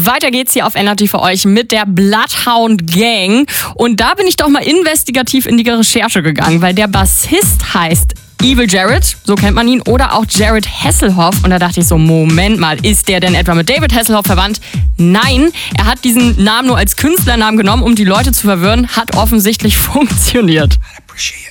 Weiter geht's hier auf Energy für euch mit der Bloodhound Gang. Und da bin ich doch mal investigativ in die Recherche gegangen, weil der Bassist heißt Evil Jared, so kennt man ihn, oder auch Jared Hasselhoff. Und da dachte ich so, Moment mal, ist der denn etwa mit David Hasselhoff verwandt? Nein, er hat diesen Namen nur als Künstlernamen genommen, um die Leute zu verwirren, hat offensichtlich funktioniert.